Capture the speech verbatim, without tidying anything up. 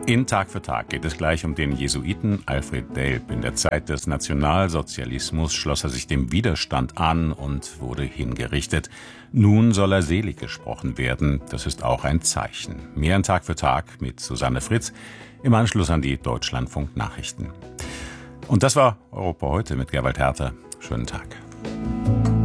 In Tag für Tag geht es gleich um den Jesuiten Alfred Delp. In der Zeit des Nationalsozialismus schloss er sich dem Widerstand an und wurde hingerichtet. Nun soll er selig gesprochen werden. Das ist auch ein Zeichen. Mehr in Tag für Tag mit Susanne Fritz im Anschluss an die Deutschlandfunk Nachrichten. Und das war Europa heute mit Gerwald Herter. Schönen Tag.